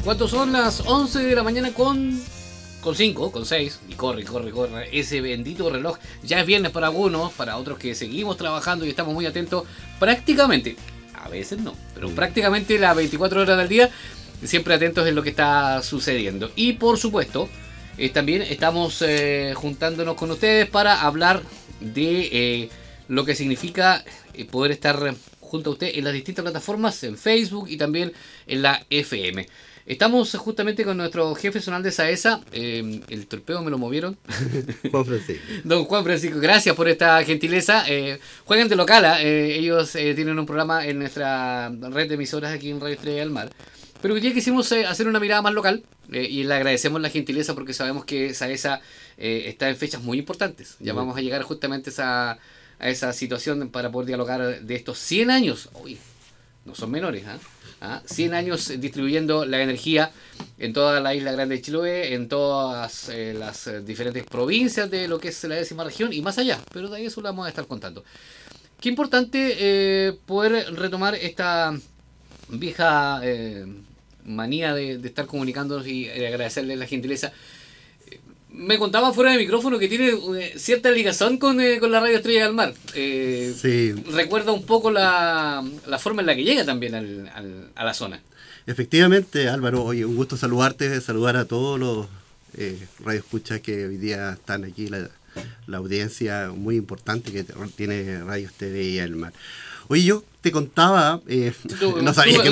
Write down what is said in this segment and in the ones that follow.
¿Cuántos son las 11 de la mañana con 5, con 6? Y corre ese bendito reloj. Ya es viernes para algunos, para otros que seguimos trabajando y estamos muy atentos prácticamente. A veces no, pero prácticamente las 24 horas del día, siempre atentos en lo que está sucediendo. Y por supuesto, también estamos juntándonos con ustedes para hablar de lo que significa poder estar junto a usted en las distintas plataformas, en Facebook y también en la FM. Estamos justamente con nuestro jefe zonal de SAESA, el torpeo me lo movieron. Juan Francisco. Don Juan Francisco, gracias por esta gentileza. Juegan de local, ellos tienen un programa en nuestra red de emisoras aquí en Radio Estrella del Mar. Pero hoy día quisimos hacer una mirada más local y le agradecemos la gentileza porque sabemos que SAESA está en fechas muy importantes. Ya vamos a llegar justamente a esa situación para poder dialogar de estos 100 años. Uy, no son menores, 100 años distribuyendo la energía en toda la isla Grande de Chiloé, en todas las diferentes provincias de lo que es la 10ª región y más allá, pero de ahí eso lo vamos a estar contando. Qué importante poder retomar esta vieja manía de estar comunicándonos y agradecerle la gentileza. Me contaba fuera de micrófono que tiene cierta ligación con la Radio Estrella del Mar. Sí. Recuerda un poco la forma en la que llega también a la zona. Efectivamente, Álvaro, oye, un gusto saludar a todos los radioescuchas que hoy día están aquí, la audiencia muy importante que tiene Radio Estrella del Mar. Oye, yo te contaba, no sabía que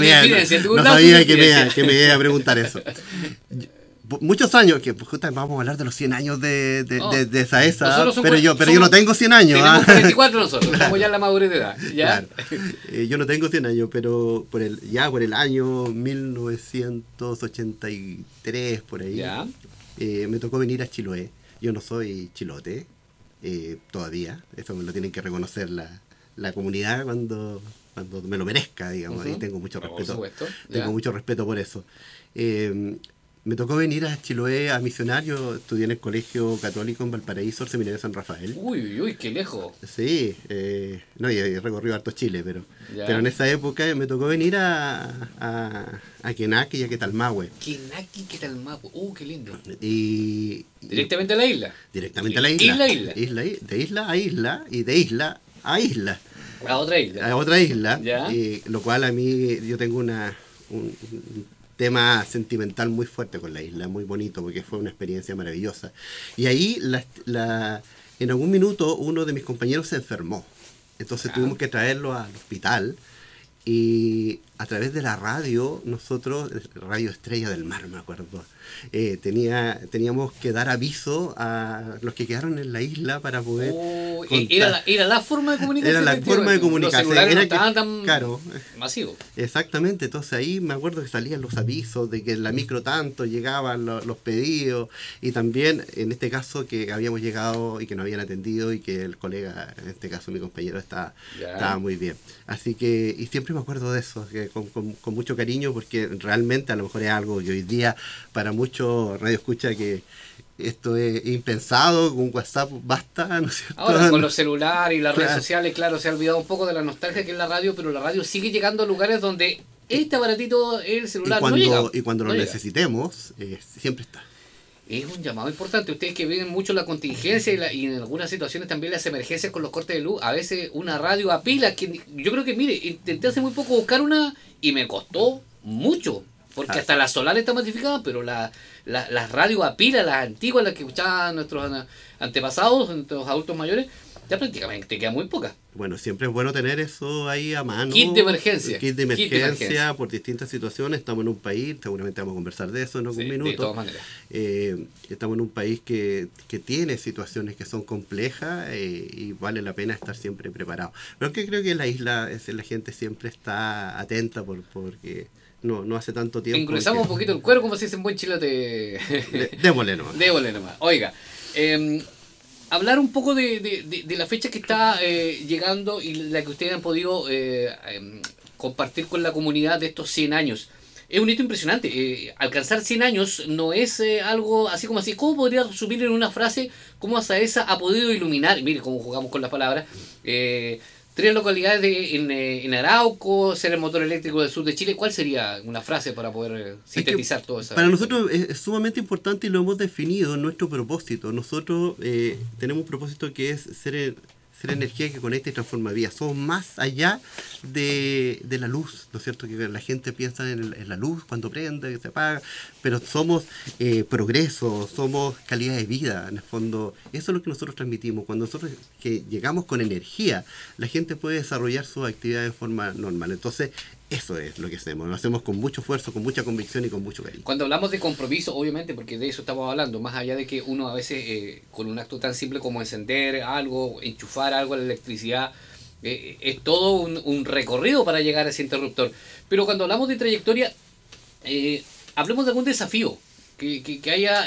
me iba a preguntar eso. Muchos años, que justamente vamos a hablar de los 100 años de SAESA, pero yo no tengo 100 años. Tenemos 44 nosotros, estamos ya en la madurez de edad. ¿Ya? Claro. Yo no tengo 100 años, pero por el año 1983, por ahí, ¿ya? Me tocó venir a Chiloé. Yo no soy chilote todavía, eso me lo tienen que reconocer la comunidad cuando me lo merezca, digamos, y tengo mucho respeto. Tengo mucho respeto por eso. Me tocó venir a Chiloé a misionar. Yo estudié en el Colegio Católico en Valparaíso, el Seminario de San Rafael. Uy, qué lejos. Sí, no, y he recorrido harto Chile, pero en esa época me tocó venir a Quenaque y a Quetalmahue. Quenaque y Quetalmahue, qué lindo. Y ¿Directamente a la isla? Directamente a la isla. De isla a isla y de isla a isla. A otra isla. A otra isla, ¿ya? Lo cual a mí, yo tengo un tema sentimental muy fuerte con la isla, muy bonito, porque fue una experiencia maravillosa. Y ahí, en algún minuto, uno de mis compañeros se enfermó. Entonces tuvimos que traerlo al hospital. Y a través de la radio, nosotros, Radio Estrella del Mar, me acuerdo, teníamos que dar aviso a los que quedaron en la isla para poder era la forma de comunicarse. Era la forma de comunicarse. Los celulares no estaban tan masivos. Exactamente, entonces ahí me acuerdo que salían los avisos de que en la micro tanto llegaban los pedidos, y también en este caso que habíamos llegado y que nos habían atendido y que el colega, en este caso mi compañero, estaba muy bien. Así que, y siempre me acuerdo de eso, que con mucho cariño, porque realmente a lo mejor es algo que hoy día para muchos radioescuchas que esto es impensado, con WhatsApp basta, ¿no es cierto? Ahora con los celulares y las redes sociales, claro, se ha olvidado un poco de la nostalgia que es la radio, pero la radio sigue llegando a lugares donde este aparatito, el celular, no llega. Y cuando lo necesitemos, siempre está. Es un llamado importante. Ustedes que ven mucho la contingencia y en algunas situaciones también las emergencias con los cortes de luz, a veces una radio a pila, que yo creo que, mire, intenté hace muy poco buscar una y me costó mucho, porque hasta la solar está masificada, pero las radios a pila, las antiguas, las que escuchaban nuestros antepasados, nuestros adultos mayores, ya prácticamente queda muy poca. Bueno, siempre es bueno tener eso ahí a mano. Kit de emergencia. Kit de emergencia por distintas situaciones. Estamos en un país, seguramente vamos a conversar de eso en algún minuto. De todas maneras. Estamos en un país que tiene situaciones que son complejas y vale la pena estar siempre preparado. Pero que creo que la isla, la gente siempre está atenta porque no hace tanto tiempo. Ingresamos un poquito el cuero, como se dice en buen chilote. Démosle nomás. Démosle nomás. Oiga, hablar un poco de la fecha que está llegando y la que ustedes han podido compartir con la comunidad de estos 100 años. Es un hito impresionante. Alcanzar 100 años no es algo así como así. ¿Cómo podría resumir en una frase cómo SAESA ha podido iluminar? Mire cómo jugamos con las palabras. 3 localidades en Arauco, ser el motor eléctrico del sur de Chile. ¿Cuál sería una frase para poder sintetizar todo eso? Para nosotros es sumamente importante y lo hemos definido en nuestro propósito. Nosotros tenemos un propósito que es ser energía que conecta y transforma vidas. Somos más allá de la luz, ¿no es cierto? Que la gente piensa en la luz cuando prende, que se apaga, pero somos progreso, somos calidad de vida, en el fondo. Eso es lo que nosotros transmitimos. Cuando nosotros que llegamos con energía, la gente puede desarrollar sus actividades de forma normal. Entonces, eso es lo que hacemos. Lo hacemos con mucho esfuerzo, con mucha convicción y con mucho cariño. Cuando hablamos de compromiso, obviamente, porque de eso estamos hablando, más allá de que uno a veces con un acto tan simple como encender algo, enchufar algo a la electricidad, es todo un recorrido para llegar a ese interruptor. Pero cuando hablamos de trayectoria, hablemos de algún desafío que haya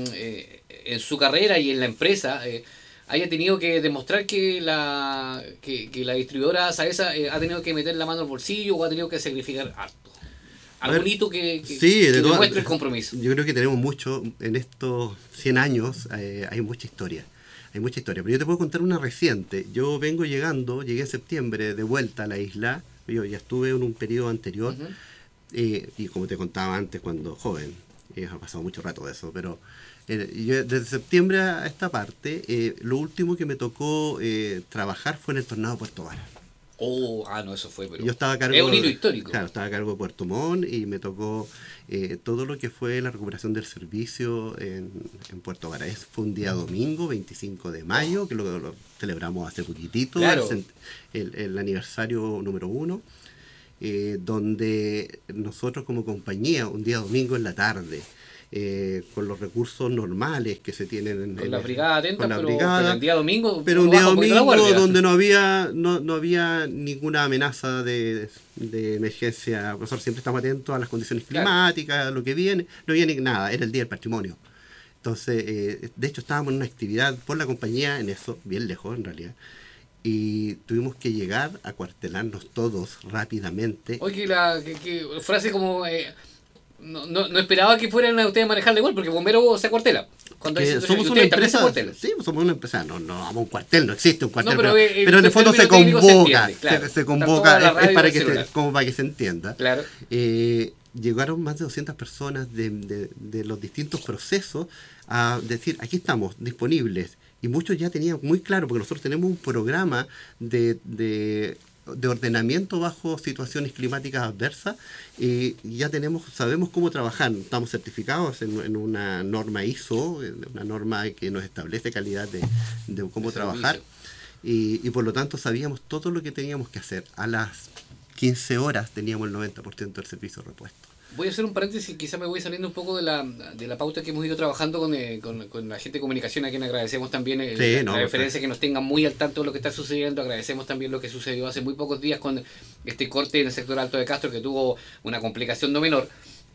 en su carrera y en la empresa, haya tenido que demostrar que la distribuidora Saesa ha tenido que meter la mano al bolsillo o ha tenido que sacrificar harto. Algún hito que demuestre el compromiso. Yo creo que tenemos mucho, en estos 100 años hay mucha historia. Hay mucha historia, pero yo te puedo contar una reciente. Yo llegué en septiembre de vuelta a la isla. Yo ya estuve en un periodo anterior, y como te contaba antes, cuando joven, ha pasado mucho rato de eso, pero yo, desde septiembre a esta parte, lo último que me tocó trabajar fue en el tornado de Puerto Vara. No, eso fue, pero yo estaba a cargo, es un hito histórico. Claro, estaba a cargo de Puerto Montt y me tocó todo lo que fue la recuperación del servicio en Puerto Vara. Fue un día domingo, 25 de mayo, que lo celebramos hace poquitito, claro. el aniversario número 1, donde nosotros como compañía, un día domingo en la tarde, con los recursos normales que se tienen con la brigada atenta, pero el día domingo, pero un día domingo donde no había ninguna amenaza de emergencia. Nosotros siempre estamos atentos a las condiciones climáticas, claro, a lo que viene, no viene nada, era el día del patrimonio. Entonces, de hecho estábamos en una actividad por la compañía en eso, bien lejos en realidad, y tuvimos que llegar a cuartelarnos todos rápidamente. Oye, que frase como no esperaba que fueran ustedes a manejarla igual, porque bombero se acuartela. Cuando somos una empresa, sí, somos una empresa, no vamos a un cuartel, no existe un cuartel, pero en el fondo se convoca, se convoca, es para que se entienda. Claro. Llegaron más de 200 personas de los distintos procesos a decir, aquí estamos, disponibles, y muchos ya tenían muy claro, porque nosotros tenemos un programa de ordenamiento bajo situaciones climáticas adversas, y ya sabemos cómo trabajar. Estamos certificados en una norma ISO, una norma que nos establece calidad de cómo trabajar, y por lo tanto sabíamos todo lo que teníamos que hacer. A las 15 horas teníamos el 90% del servicio repuesto. Voy a hacer un paréntesis, quizá me voy saliendo un poco de la pauta que hemos ido trabajando con la gente de comunicación, a quien agradecemos también la referencia, que nos tengan muy al tanto de lo que está sucediendo. Agradecemos también lo que sucedió hace muy pocos días con este corte en el sector Alto de Castro, que tuvo una complicación no menor.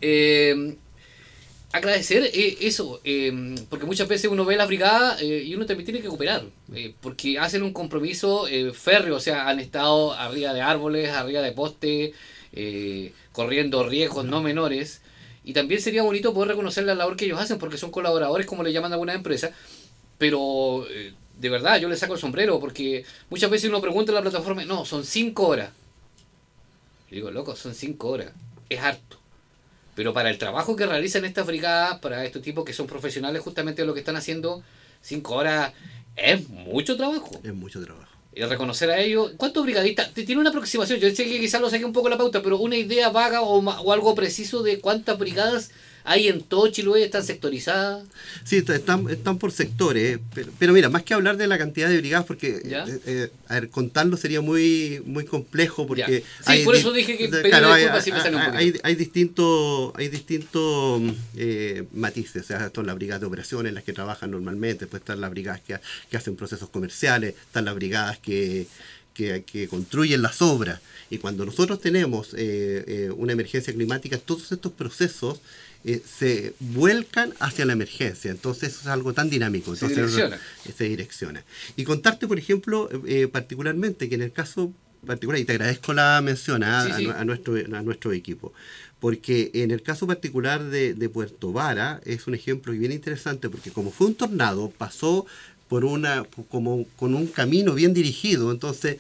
Agradecer eso, porque muchas veces uno ve las brigadas y uno también tiene que cooperar, porque hacen un compromiso férreo, o sea, han estado arriba de árboles, arriba de postes, corriendo riesgos no menores, y también sería bonito poder reconocer la labor que ellos hacen, porque son colaboradores, como le llaman a algunas empresas, pero de verdad yo les saco el sombrero, porque muchas veces uno pregunta en la plataforma, no, son 5 horas. Yo digo, loco, son 5 horas, es harto. Pero para el trabajo que realizan estas brigadas, para estos tipos que son profesionales justamente de lo que están haciendo, 5 horas es mucho trabajo. Es mucho trabajo. Y reconocer a ellos. ¿Cuántos brigadistas? Tiene una aproximación, yo sé que quizás lo saqué un poco la pauta, pero una idea vaga o algo preciso de cuántas brigadas hay en todo Chiloé, están sectorizadas. Sí, están por sectores, pero mira, más que hablar de la cantidad de brigadas, porque contarlo sería muy complejo, porque sí, por eso dije que disculpas si me sale un poquito. Hay distintos matices, o sea, están las brigadas de operaciones, las que trabajan normalmente, después están las brigadas que hacen procesos comerciales, están las brigadas que construyen las obras, y cuando nosotros tenemos una emergencia climática, todos estos procesos se vuelcan hacia la emergencia. Entonces eso es algo tan dinámico. Entonces, se direcciona. Y contarte, por ejemplo, particularmente, que en el caso particular, y te agradezco la mención a nuestro equipo, porque en el caso particular de Puerto Vara es un ejemplo bien interesante, porque como fue un tornado, pasó como con un camino bien dirigido. Entonces,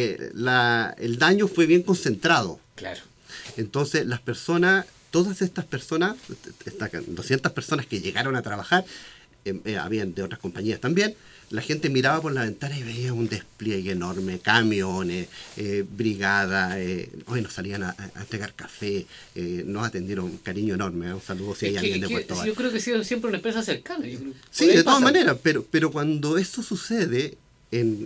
el daño fue bien concentrado. Claro. Entonces, las personas, todas estas personas, estas 200 personas que llegaron a trabajar, habían de otras compañías también, la gente miraba por la ventana y veía un despliegue enorme, camiones, brigadas, hoy nos salían a entregar café, nos atendieron cariño enorme, un saludo si hay alguien de Puerto Varas. Yo creo que ha sido siempre una empresa cercana. Sí, de todas maneras, pero cuando eso sucede en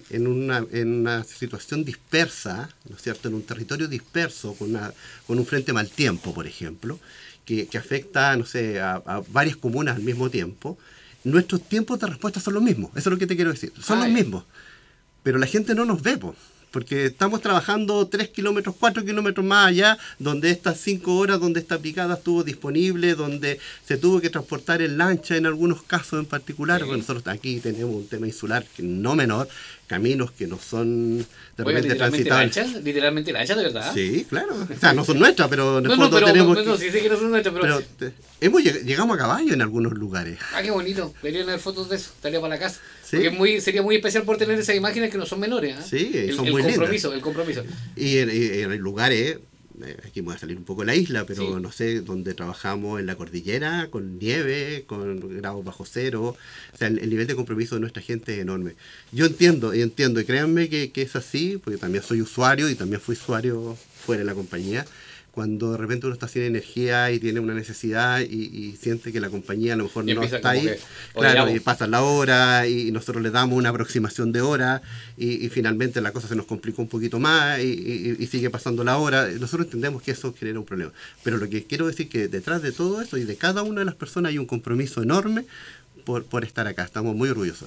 una situación dispersa, ¿no es cierto?, en un territorio disperso, con un frente mal tiempo, por ejemplo, que afecta, no sé, a varias comunas al mismo tiempo, nuestros tiempos de respuesta son los mismos. Eso es lo que te quiero decir. Son los mismos. Pero la gente no nos ve, porque estamos trabajando 3 kilómetros, 4 kilómetros más allá, donde estas 5 horas, donde esta brigada estuvo disponible, donde se tuvo que transportar en lancha en algunos casos en particular. Sí. Porque nosotros aquí tenemos un tema insular que no menor, caminos que no son de repente transitables. ¿Literalmente lanchas, de verdad? Sí, claro. O sea, no son nuestras, pero en el fondo tenemos... No, sí sé que no son nuestras, pero llegamos a caballo en algunos lugares. Ah, qué bonito. Deberían haber fotos de eso. Estaría para la casa. ¿Sí? Porque sería muy especial por tener esas imágenes que no son menores. Sí, son muy lindas. El compromiso. Y en lugares, aquí me voy a salir un poco de la isla, pero sí, no sé, donde trabajamos en la cordillera, con nieve, con grados bajo cero. O sea, el nivel de compromiso de nuestra gente es enorme. Yo entiendo, y créanme que es así, porque también soy usuario y también fui usuario fuera de la compañía. Cuando de repente uno está sin energía y tiene una necesidad y siente que la compañía a lo mejor no está ahí, claro, y pasa la hora y nosotros le damos una aproximación de hora y finalmente la cosa se nos complicó un poquito más y sigue pasando la hora. Nosotros entendemos que eso genera un problema. Pero lo que quiero decir es que detrás de todo eso y de cada una de las personas hay un compromiso enorme por estar acá. Estamos muy orgullosos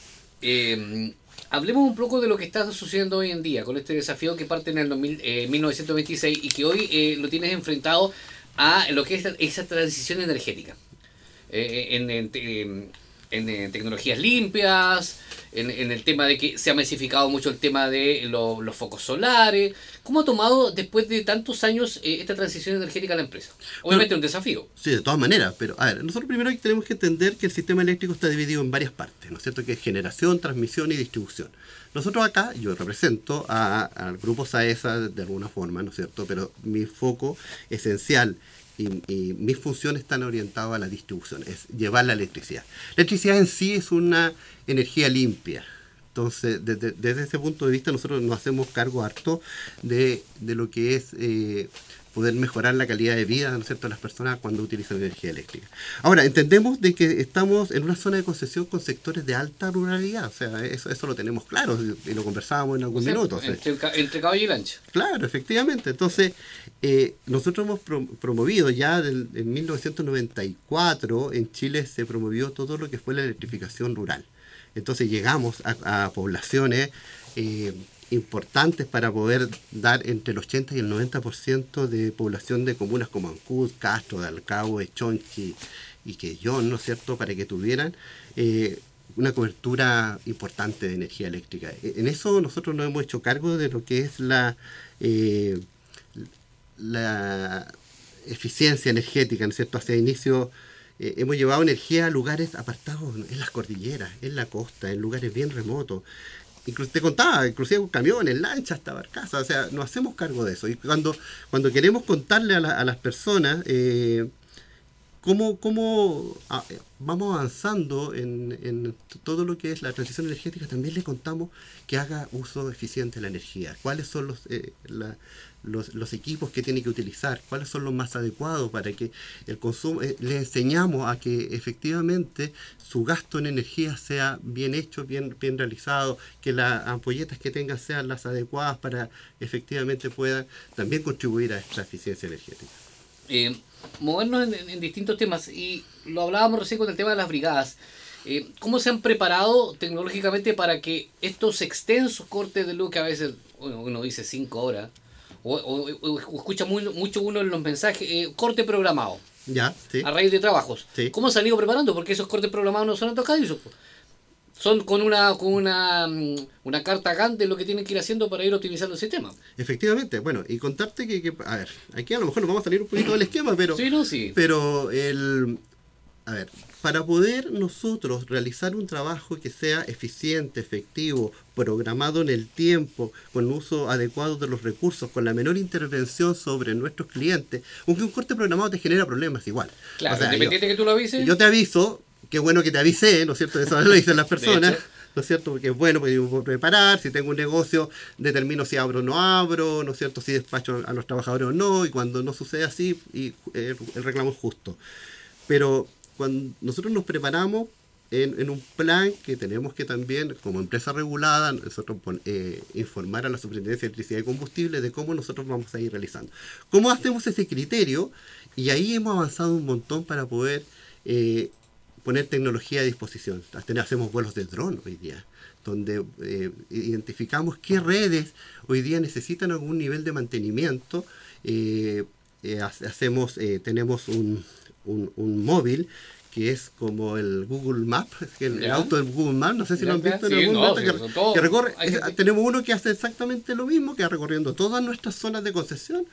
de eso. Hablemos un poco de lo que está sucediendo hoy en día con este desafío que parte en el 1926 y que hoy lo tienes enfrentado a lo que es esa transición energética en tecnologías limpias, en el tema de que se ha masificado mucho el tema de los focos solares. ¿Cómo ha tomado después de tantos años esta transición energética a la empresa? Obviamente es un desafío. Sí, de todas maneras, pero a ver, nosotros primero tenemos que entender que el sistema eléctrico está dividido en varias partes, ¿no es cierto? Que es generación, transmisión y distribución. Nosotros acá, yo represento al grupo SAESA de alguna forma, ¿no es cierto? Pero mi foco esencial y mis funciones están orientadas a la distribución, es llevar la electricidad. La electricidad en sí es una energía limpia. Entonces, desde ese punto de vista, nosotros nos hacemos cargo harto de lo que es poder mejorar la calidad de vida, ¿no es cierto?, de las personas cuando utilizan energía eléctrica. Ahora, entendemos de que estamos en una zona de concesión con sectores de alta ruralidad, o sea, eso lo tenemos claro y lo conversábamos en algún minuto. Entre caballo y lancha. Claro, efectivamente. Entonces, nosotros hemos promovido ya en 1994, en Chile se promovió todo lo que fue la electrificación rural. Entonces llegamos a poblaciones importantes para poder dar entre el 80 y el 90% de población de comunas como Ancud, Castro, Dalcao, Echonchi y Quellón, ¿no es cierto?, para que tuvieran una cobertura importante de energía eléctrica. En eso nosotros nos hemos hecho cargo de lo que es la eficiencia energética, ¿no es cierto?, hacia inicio. Hemos llevado energía a lugares apartados en las cordilleras, en la costa, en lugares bien remotos. Te contaba, inclusive con camiones, lanchas hasta barcazas, o sea, nos hacemos cargo de eso. Y cuando queremos contarle a las personas cómo vamos avanzando en todo lo que es la transición energética, también le contamos que haga uso eficiente de la energía, cuáles son los equipos que tiene que utilizar, cuáles son los más adecuados para que el consumo, le enseñamos a que efectivamente su gasto en energía sea bien hecho, bien realizado, que las ampolletas que tengan sean las adecuadas para efectivamente puedan también contribuir a esta eficiencia energética. Movernos en distintos temas, y lo hablábamos recién con el tema de las brigadas. ¿Cómo se han preparado tecnológicamente para que estos extensos cortes de luz, que a veces uno dice 5 horas, o escucha mucho uno en los mensajes, corte programado, ya, sí, a raíz de trabajos? Sí. ¿Cómo se han ido preparando? Porque esos cortes programados no son atocadizos, son con una carta Gantt de lo que tienen que ir haciendo para ir optimizando el sistema. Efectivamente, bueno, y contarte que a ver, aquí a lo mejor nos vamos a salir un poquito del esquema, pero sí, no, sí. Pero a ver, para poder nosotros realizar un trabajo que sea eficiente, efectivo, programado en el tiempo, con uso adecuado de los recursos, con la menor intervención sobre nuestros clientes, aunque un corte programado te genera problemas igual. Claro, O sea, independiente que tú lo avises. yo te aviso, qué bueno que te avisé, ¿no es cierto? Eso lo dicen las personas. De hecho. ¿No es cierto? Porque es bueno, porque yo puedo preparar, si tengo un negocio, determino si abro o no abro, ¿no es cierto? Si despacho a los trabajadores o no, y cuando no sucede así, el reclamo es justo. Pero cuando nosotros nos preparamos en un plan que tenemos que también, como empresa regulada, nosotros informar a la Superintendencia de Electricidad y Combustible de cómo nosotros vamos a ir realizando. ¿Cómo hacemos ese criterio? Y ahí hemos avanzado un montón para poder poner tecnología a disposición. Hacemos vuelos de dron hoy día, donde identificamos qué redes hoy día necesitan algún nivel de mantenimiento. Tenemos un móvil que es como el Google Maps, el auto del Google Maps, no sé si lo han visto en algún momento, que recorre, tenemos uno que hace exactamente lo mismo, que va recorriendo todas nuestras zonas de concesión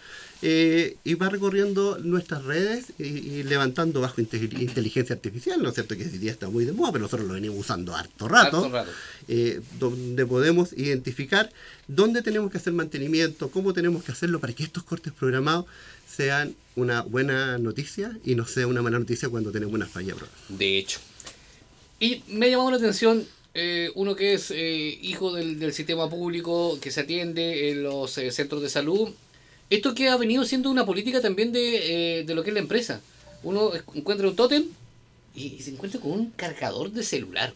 y va recorriendo nuestras redes y levantando bajo inteligencia artificial, ¿no es cierto? Que hoy día está muy de moda, pero nosotros lo venimos usando harto rato. Donde podemos identificar dónde tenemos que hacer mantenimiento, cómo tenemos que hacerlo para que estos cortes programados sean una buena noticia y no sea una mala noticia cuando tenemos una falla. De hecho. Y me ha llamado la atención uno que es hijo del sistema público, que se atiende en los centros de salud. Esto que ha venido siendo una política también de lo que es la empresa. Uno encuentra un tótem y se encuentra con un cargador de celular.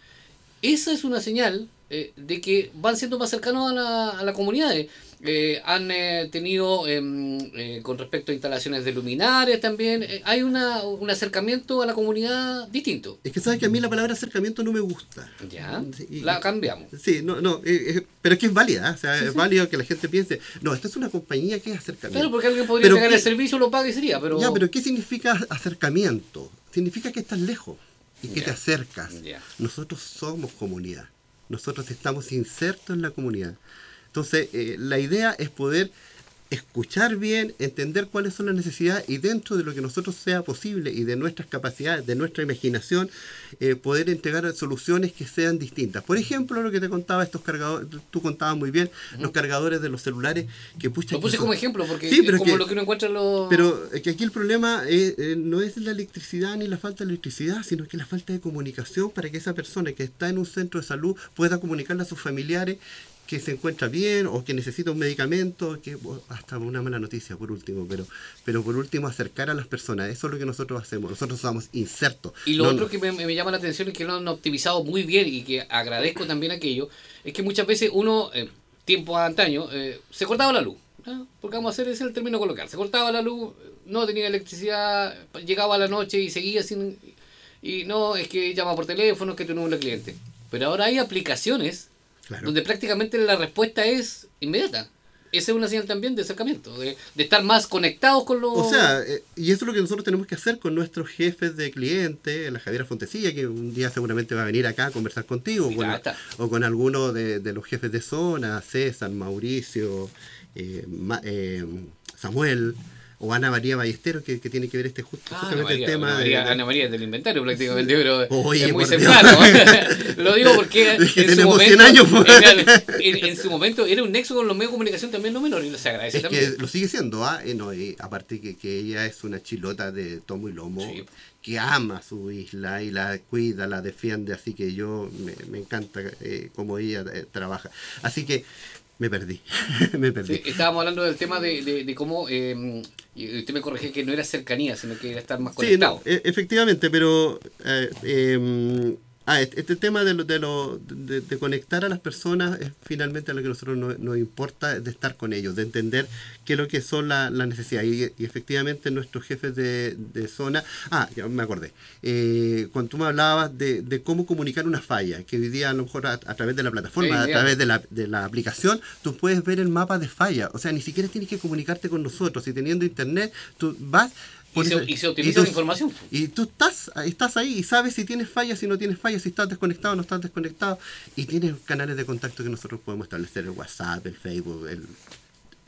Esa es una señal de que van siendo más cercanos a la comunidad. Han tenido, con respecto a instalaciones de luminarias también, hay un acercamiento a la comunidad distinto. Es que sabes que a mí la palabra acercamiento no me gusta. Ya, la cambiamos. Sí, pero es que es válida, o sea, es válido que la gente piense, no, esta es una compañía que es acercamiento. Claro, porque alguien podría pagar el servicio, lo paga y sería, pero... Ya, pero ¿qué significa acercamiento? Significa que estás lejos y que te acercas. Nosotros somos comunidad, nosotros estamos insertos en la comunidad. Entonces, la idea es poder escuchar bien, entender cuáles son las necesidades y dentro de lo que nosotros sea posible y de nuestras capacidades, de nuestra imaginación, poder entregar soluciones que sean distintas. Por ejemplo, lo que te contaba, estos cargadores, tú contabas muy bien, los cargadores de los celulares. Lo puse como ejemplo, porque sí, es como lo que uno encuentra en los... Pero que aquí el problema no es la electricidad ni la falta de electricidad, sino que la falta de comunicación para que esa persona que está en un centro de salud pueda comunicarle a sus familiares que se encuentra bien o que necesita un medicamento, hasta una mala noticia por último, pero por último acercar a las personas. Eso es lo que nosotros hacemos, nosotros somos insertos. Y lo otro que me llama la atención es que lo han optimizado muy bien y que agradezco también aquello, es que muchas veces uno, tiempo antaño, se cortaba la luz, porque vamos a hacer ese el término coloquial, se cortaba la luz, no tenía electricidad, llegaba a la noche y seguía sin... Y no, es que llama por teléfono, es que tenemos un cliente. Pero ahora hay aplicaciones donde prácticamente la respuesta es inmediata. Esa es una señal también de acercamiento, de estar más conectados con los... O sea, y eso es lo que nosotros tenemos que hacer con nuestros jefes de clientes, la Javiera Fontecilla, que un día seguramente va a venir acá a conversar contigo, o con alguno de los jefes de zona, César, Mauricio, Samuel, o Ana María Ballesteros, que tiene que ver justamente el tema Ana María es del inventario prácticamente, pero es muy cercano. Lo digo porque en su momento era un nexo con los medios de comunicación también no menor, y se agradece también. Que lo sigue siendo, aparte que ella es una chilota de tomo y lomo, sí, que ama su isla y la cuida, la defiende, así que yo me encanta cómo ella trabaja. Así que me perdí. Sí, estábamos hablando del tema de cómo, y usted me corrigió que no era cercanía, sino que era estar más conectado. Sí, efectivamente, pero este tema de conectar a las personas es finalmente lo que a nosotros nos importa, de estar con ellos, de entender qué es lo que son las necesidades. Y efectivamente nuestros jefes de zona... ya me acordé. Cuando tú me hablabas de cómo comunicar una falla, que hoy día a lo mejor a través de la plataforma, a través de la aplicación, tú puedes ver el mapa de falla. O sea, ni siquiera tienes que comunicarte con nosotros. Si teniendo internet, tú vas... Y se utiliza la información. Y tú estás ahí y sabes si tienes fallas, si no tienes fallas, si estás desconectado o no estás desconectado. Y tienes canales de contacto que nosotros podemos establecer, el WhatsApp, el Facebook,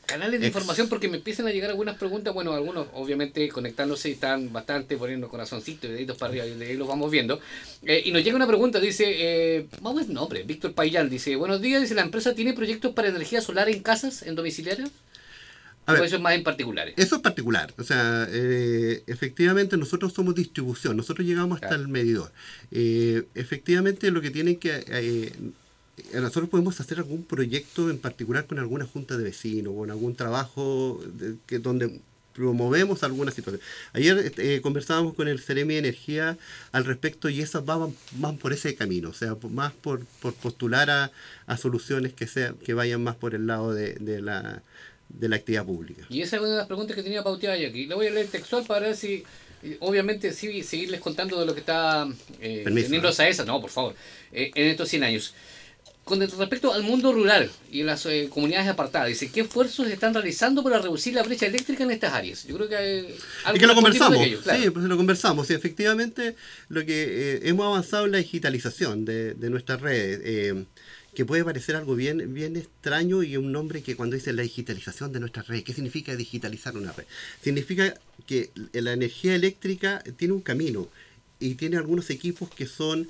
canales de información, porque me empiezan a llegar algunas preguntas, bueno, algunos obviamente conectándose y están bastante poniendo corazoncitos y deditos para arriba, y de ahí los vamos viendo. Y nos llega una pregunta, dice, vamos a ver nombre, Víctor Payán, dice, buenos días, dice, ¿la empresa tiene proyectos para energía solar en casas, en domiciliarios? A ver, ¿O eso es más en particulares? Eso es particular, o sea, efectivamente nosotros somos distribución, nosotros llegamos hasta Claro. el medidor. Efectivamente lo que tienen que... nosotros podemos hacer algún proyecto en particular con alguna junta de vecinos, con algún trabajo donde promovemos alguna situación. Ayer conversábamos con el Ceremi de Energía al respecto y esas van por ese camino, o sea, más por postular a soluciones que vayan más por el lado de la actividad pública. Y esa es una de las preguntas que tenía pauteada yo aquí. La voy a leer textual para ver si, obviamente, sí, seguirles contando de lo que está teniendo esa. No, por favor, en estos 100 años. Con respecto al mundo rural y las comunidades apartadas, dice, ¿qué esfuerzos están realizando para reducir la brecha eléctrica en estas áreas? Yo creo que hay algo y que lo conversamos, de aquello, claro. sí, pues lo conversamos. Y efectivamente, lo que hemos avanzado en la digitalización de nuestras redes, que puede parecer algo bien extraño y un nombre que cuando dice la digitalización de nuestras redes, ¿qué significa digitalizar una red? Significa que la energía eléctrica tiene un camino y tiene algunos equipos que son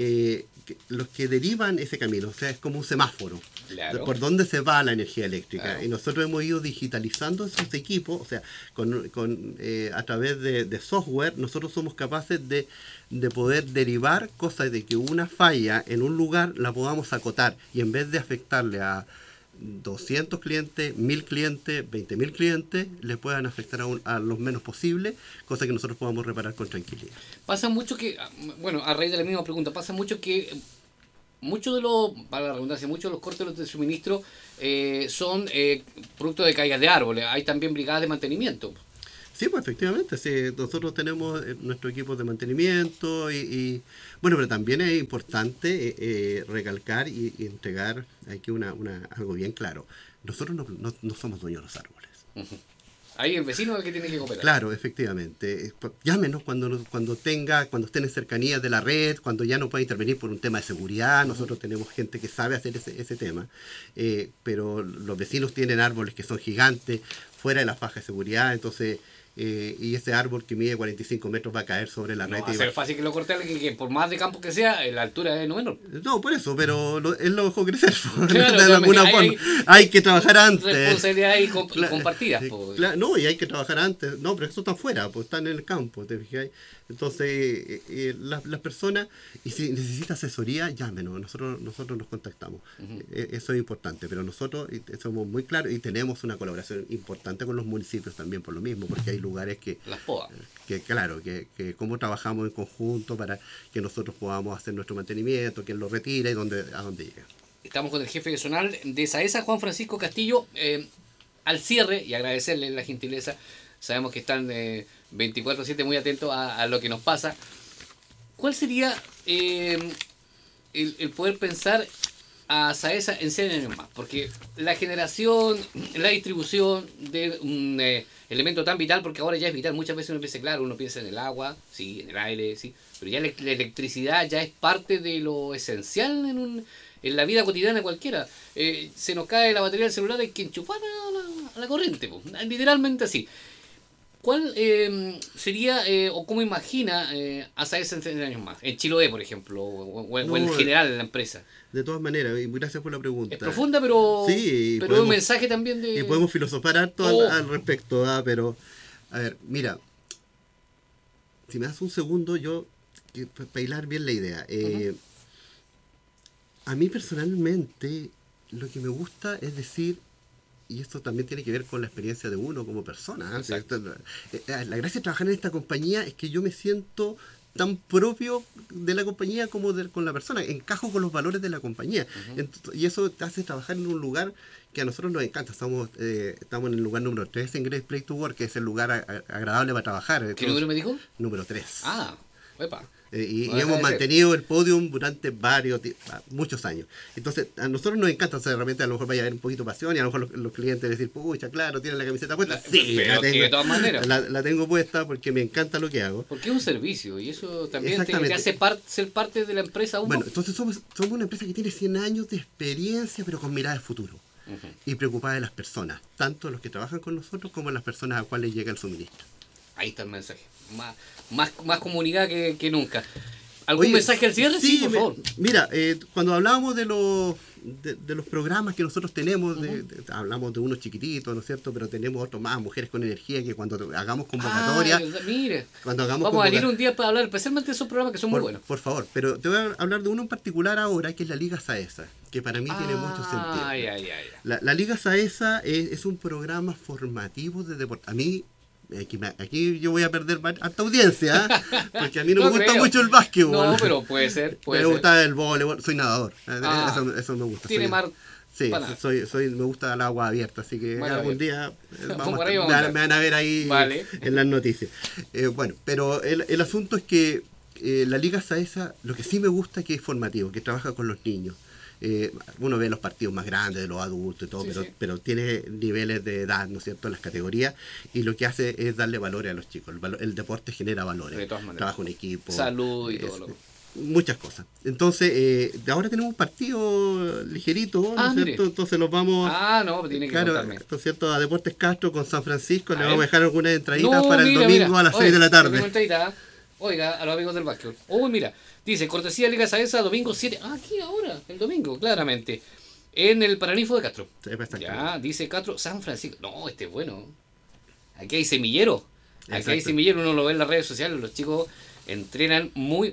los que derivan ese camino, o sea, es como un semáforo, Claro. por dónde se va la energía eléctrica. Claro. Y nosotros hemos ido digitalizando esos equipos, o sea, a través de software, nosotros somos capaces de poder derivar cosas de que una falla en un lugar la podamos acotar y en vez de afectarle a 200 clientes, 1000 clientes, 20.000 clientes, le puedan afectar a los menos posible, cosa que nosotros podamos reparar con tranquilidad. Pasa mucho que, bueno, a raíz de la misma pregunta, pasa mucho que muchos de los, para la redundancia, muchos de los cortes de suministro son producto de caídas de árboles. Hay también brigadas de mantenimiento. Sí, pues efectivamente, sí, nosotros tenemos nuestro equipo de mantenimiento bueno, pero también es importante recalcar y entregar aquí algo bien claro. Nosotros no somos dueños de los árboles. Uh-huh. Ahí el vecino es el que tiene que cooperar. Claro, efectivamente. Llámenos cuando estén en cercanía de la red, cuando ya no pueda intervenir por un tema de seguridad. Nosotros tenemos gente que sabe hacer ese tema. Pero los vecinos tienen árboles que son gigantes, fuera de la faja de seguridad, entonces... y ese árbol que mide 45 metros va a caer sobre la red. No va a ser fácil que lo corte, que por más de campo que sea, la altura es no menor. No, por eso, pero él lo dejó crecer. Claro, de alguna forma. Hay que trabajar antes. Responsabilidades y compartidas. No, y hay que trabajar antes. No, pero eso está afuera, pues están en el campo, ¿te fijas? Entonces, las personas, y si necesita asesoría, llámenos, nosotros nos contactamos. Uh-huh. Eso es importante, pero nosotros somos muy claros y tenemos una colaboración importante con los municipios también por lo mismo, porque hay lugares que... Las POA. Que claro, que cómo trabajamos en conjunto para que nosotros podamos hacer nuestro mantenimiento, quién lo retira y a dónde llega. Estamos con el jefe zonal de SAESA, Juan Francisco Castillo. Al cierre, y agradecerle la gentileza, sabemos que están 24/7 muy atentos a lo que nos pasa. ¿Cuál sería el poder pensar a SAESA en 100 años más? Porque la generación, la distribución de un elemento tan vital, porque ahora ya es vital, muchas veces uno piensa, claro, uno piensa en el agua, sí, en el aire, sí, pero ya la electricidad ya es parte de lo esencial en la vida cotidiana cualquiera. Se nos cae la batería del celular, hay que enchufar a la corriente, literalmente así. ¿Cuál sería o cómo imagina a SAESA en 100 años más? En Chiloé, por ejemplo, o en general en la empresa. De todas maneras, y gracias por la pregunta. Es profunda, pero sí, pero un mensaje también de... Y podemos filosofar harto al respecto, pero, a ver, mira, si me das un segundo, para hilar bien la idea. Uh-huh. A mí personalmente, lo que me gusta es decir, y esto también tiene que ver con la experiencia de uno como persona. La gracia de trabajar en esta compañía es que yo me siento tan propio de la compañía como con la persona, encajo con los valores de la compañía. Uh-huh. Y eso te hace trabajar en un lugar que a nosotros nos encanta. Estamos en el lugar número 3 en Great Place to Work, que es el lugar agradable para trabajar. Entonces, ¿qué número me dijo? Número 3. Ah, epa. Y hemos mantenido el podium durante muchos años. Entonces, a nosotros nos encanta, o sea, de repente a lo mejor vaya a haber un poquito de pasión y a lo mejor los clientes decir, pucha, claro, tienen la camiseta puesta. Sí, pero de todas maneras. La tengo puesta porque me encanta lo que hago. Porque es un servicio y eso también te hace ser parte de la empresa uno. Bueno, entonces somos una empresa que tiene 100 años de experiencia, pero con mirada de futuro. y preocupada de las personas, tanto los que trabajan con nosotros como las personas a cuales llega el suministro. Ahí está el mensaje. Más comunidad que nunca. ¿Algún Oye, mensaje al cierre? Sí, por favor. Mira, cuando hablábamos de los programas que nosotros tenemos, hablamos de unos chiquititos, ¿no es cierto? Pero tenemos otros más, Mujeres con Energía, que cuando hagamos convocatoria... Mire, vamos a venir un día para hablar especialmente de esos programas que son muy buenos. Por favor, pero te voy a hablar de uno en particular ahora, que es la Liga Saesa, que para mí tiene mucho sentido. La Liga Saesa es un programa formativo de deporte. A mí... Aquí yo voy a perder harta audiencia, porque a mí no me gusta mucho el básquetbol. No, pero puede ser. Me gusta el voleibol, soy nadador. Eso me gusta. Tiene mar. Sí, me gusta el agua abierta, así que algún día me van a ver ahí en las noticias. Bueno, pero el asunto es que la Liga Saesa, lo que sí me gusta es que es formativo, que trabaja con los niños. Uno ve los partidos más grandes de los adultos y todo, pero tiene niveles de edad, ¿no es cierto?, en las categorías, y lo que hace es darle valores a los chicos. El deporte genera valores, de todas maneras. Trabajo en equipo, salud y todo muchas cosas. Entonces, ahora tenemos un partido ligerito, ¿no es cierto? Entonces nos vamos tiene que contarme. ¿no es cierto?, a Deportes Castro con San Francisco. Le vamos a dejar algunas entraditas para el domingo a las 6 de la tarde. Oiga, a los amigos del básquet. Mira, dice, cortesía Liga Saesa, domingo 7. Aquí ahora, el domingo, claramente. En el Paraninfo de Castro. Ya, dice Castro, San Francisco. No, este es bueno. Aquí hay semillero. Aquí hay semillero, uno lo ve en las redes sociales. Los chicos entrenan muy,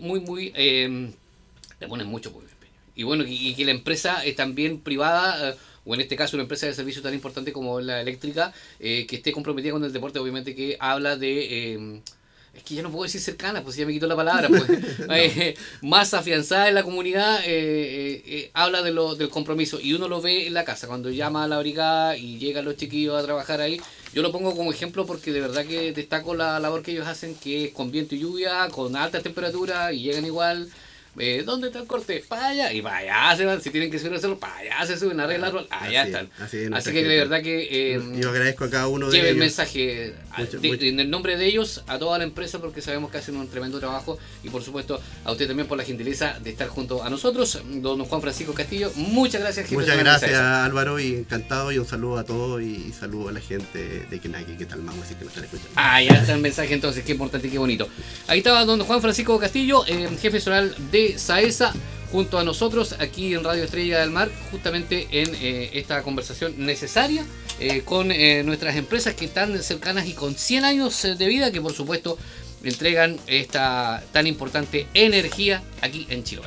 le ponen mucho empeño. Y bueno, y que la empresa es también privada, o en este caso una empresa de servicio tan importante como la eléctrica, que esté comprometida con el deporte, obviamente que habla de... es que ya no puedo decir cercana, pues ya me quitó la palabra, pues. Más afianzada en la comunidad, habla del compromiso. Y uno lo ve en la casa, cuando llama a la brigada y llegan los chiquillos a trabajar ahí. Yo lo pongo como ejemplo porque de verdad que destaco la labor que ellos hacen, que es con viento y lluvia, con altas temperaturas, y llegan igual. ¿Dónde está el corte? Para allá. Y para allá se van. Si tienen que subir a hacerlo, para allá se suben, arreglan el árbol. Allá están. Así que de verdad que... yo agradezco a cada uno de ellos. Lleve el mensaje en el nombre de ellos a toda la empresa, porque sabemos que hacen un tremendo trabajo. Y por supuesto a usted también por la gentileza de estar junto a nosotros. Don Juan Francisco Castillo, muchas gracias. Muchas gracias, Álvaro, y encantado. Y un saludo a todos y saludo a la gente de Kenaki, que tal más, así que nos están escuchando. Ya está el mensaje entonces, qué importante y qué bonito. Ahí estaba don Juan Francisco Castillo, jefe zonal de Saesa, junto a nosotros aquí en Radio Estrella del Mar, justamente en esta conversación necesaria con nuestras empresas que están cercanas y con 100 años de vida, que por supuesto entregan esta tan importante energía aquí en Chiloé.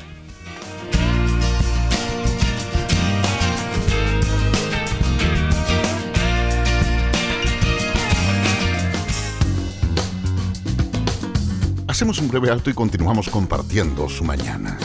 Hacemos un breve alto y continuamos compartiendo su mañana.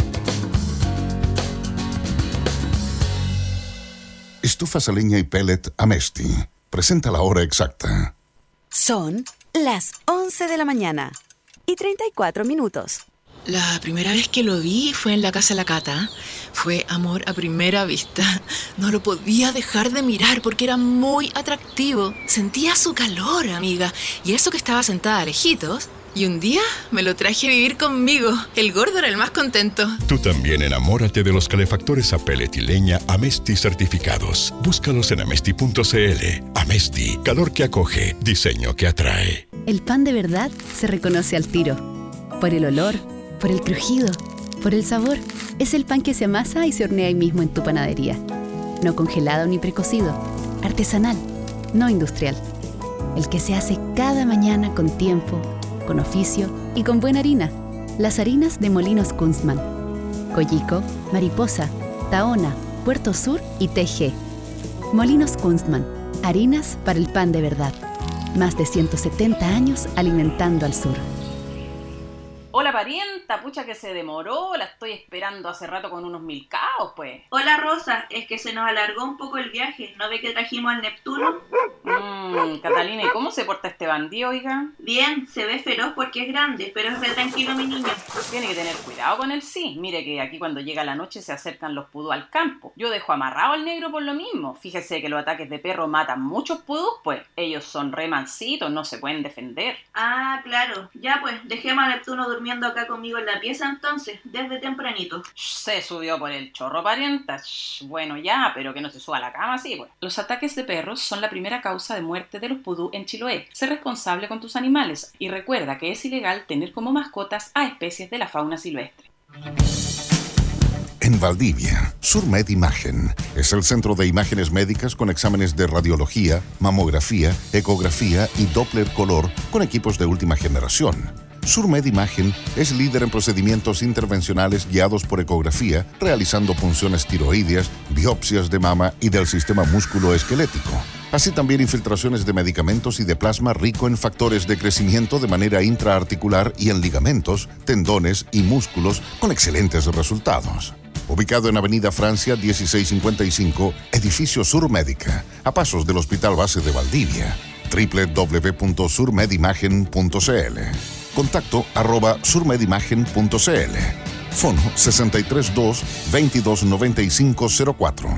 Estufas a leña y pellet Amesti. Presenta la hora exacta. Son las 11 de la mañana y 34 minutos. La primera vez que lo vi fue en la casa de la Cata. Fue amor a primera vista. No lo podía dejar de mirar porque era muy atractivo. Sentía su calor, amiga. Y eso que estaba sentada lejitos. Y un día me lo traje a vivir conmigo. El gordo era el más contento. Tú también enamórate de los calefactores a pellet y leña Amesti certificados. Búscalos en amesti.cl. Amesti, calor que acoge, diseño que atrae. El pan de verdad se reconoce al tiro. Por el olor, por el crujido, por el sabor. Es el pan que se amasa y se hornea ahí mismo en tu panadería. No congelado ni precocido. Artesanal, no industrial. El que se hace cada mañana con tiempo, con oficio y con buena harina. Las harinas de Molinos Kunstmann. Coyico, Mariposa, Tahona, Puerto Sur y TG. Molinos Kunstmann. Harinas para el pan de verdad. Más de 170 años alimentando al sur. Hola parienta, pucha que se demoró, la estoy esperando hace rato con unos milcaos, pues. Hola Rosa, es que se nos alargó un poco el viaje, ¿no ve que trajimos al Neptuno? Catalina, ¿y cómo se porta este bandido, oiga? Bien, se ve feroz porque es grande, pero es re tranquilo mi niño. Tiene que tener cuidado con él, sí. Mire que aquí cuando llega la noche se acercan los pudú al campo. Yo dejo amarrado al negro por lo mismo. Fíjese que los ataques de perro matan muchos pudús, pues. Ellos son re mansitos, no se pueden defender. Ah, claro. Ya pues, dejemos a Neptuno durmiendo durmiendo acá conmigo en la pieza entonces, desde tempranito. Se subió por el chorro, parienta. Bueno, ya, pero que no se suba a la cama, sí, pues. Los ataques de perros son la primera causa de muerte de los pudú en Chiloé. Sé responsable con tus animales y recuerda que es ilegal tener como mascotas a especies de la fauna silvestre. En Valdivia, Surmed Imagen es el centro de imágenes médicas con exámenes de radiología, mamografía, ecografía y Doppler color con equipos de última generación. Surmed Imagen es líder en procedimientos intervencionales guiados por ecografía, realizando punciones tiroideas, biopsias de mama y del sistema músculo-esquelético. Así también infiltraciones de medicamentos y de plasma rico en factores de crecimiento de manera intraarticular y en ligamentos, tendones y músculos con excelentes resultados. Ubicado en Avenida Francia 1655, Edificio Surmédica, a pasos del Hospital Base de Valdivia. www.surmedimagen.cl. Contacto @surmedimagen.cl. Fono 632 229504.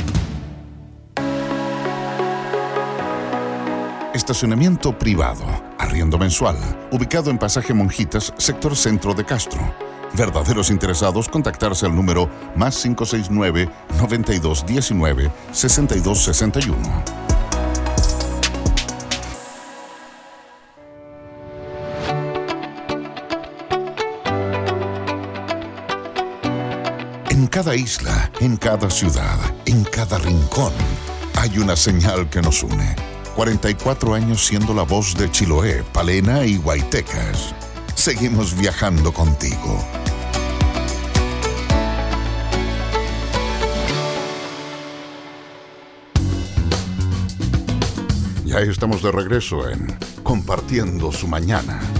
Estacionamiento privado, arriendo mensual, ubicado en Pasaje Monjitas, sector centro de Castro. Verdaderos interesados, contactarse al número +569 9219 6261. En cada isla, en cada ciudad, en cada rincón, hay una señal que nos une. 44 años siendo la voz de Chiloé, Palena y Guaytecas. Seguimos viajando contigo. Ya estamos de regreso en Compartiendo su Mañana.